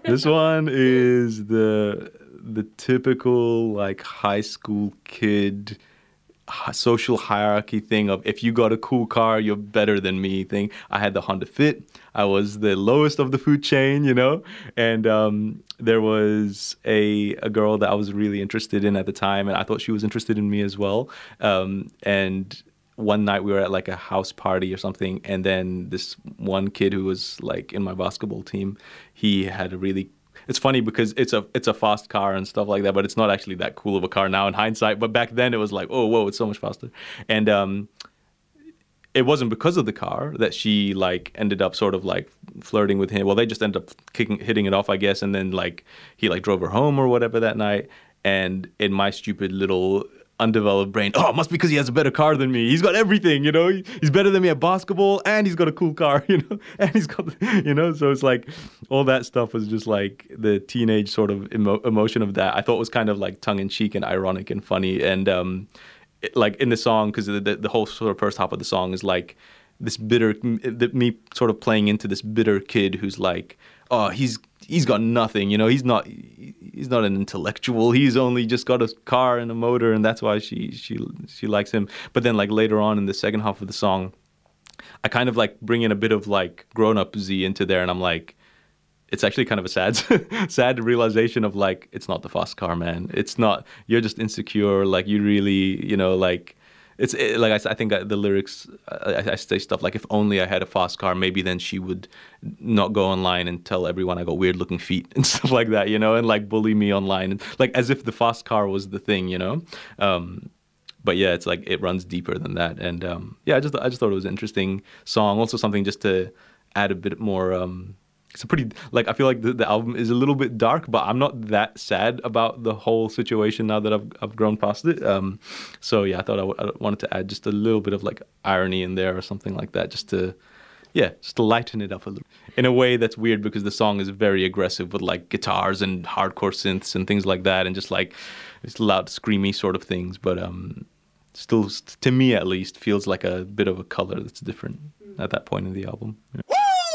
This one is the typical like high school kid social hierarchy thing of if you got a cool car, you're better than me thing. I had the Honda Fit. I was the lowest of the food chain, and there was a girl that I was really interested in at the time, and I thought she was interested in me as well. And one night we were at like a house party or something, and then this one kid who was like in my basketball team, he had a really it's funny because it's a fast car and stuff like that, but it's not actually that cool of a car now in hindsight. But back then it was like, oh, whoa, it's so much faster. And it wasn't because of the car that she like ended up sort of like flirting with him. Well, they just ended up hitting it off, I guess. And then like he like drove her home or whatever that night. And in my stupid little undeveloped brain, oh, it must be because he has a better car than me. He's got everything, He's better than me at basketball, and he's got a cool car, And he's got, So it's like all that stuff was just like the teenage sort of emotion of that. I thought was kind of like tongue in cheek and ironic and funny. And like in the song, because the whole sort of first half of the song is like this bitter, me sort of playing into this bitter kid who's like, oh, he's got nothing, he's not an intellectual. He's only just got a car and a motor, and that's why she likes him. But then like later on in the second half of the song, I kind of like bring in a bit of like grown up Z into there, and I'm like, it's actually kind of a sad sad realization of like, it's not the fast car, man. It's not, you're just insecure. Like you really, like like I think the lyrics, I say stuff like, if only I had a fast car, maybe then she would not go online and tell everyone I got weird looking feet and stuff like that, and like bully me online, and like as if the fast car was the thing, But yeah, it's like it runs deeper than that, and yeah, I just thought it was an interesting song. Also, something just to add a bit more. It's a pretty, like, I feel like the album is a little bit dark, but I'm not that sad about the whole situation now that I've grown past it. So yeah, I thought I wanted to add just a little bit of like irony in there or something like that, just to lighten it up a little. In a way that's weird because the song is very aggressive with like guitars and hardcore synths and things like that, and just like it's loud, screamy sort of things. But still, to me at least, feels like a bit of a color that's different at that point in the album. Yeah.